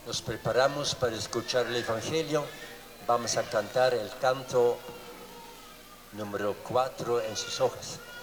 Nos preparamos para escuchar el Evangelio. Vamos a cantar el canto número 4 en sus hojas.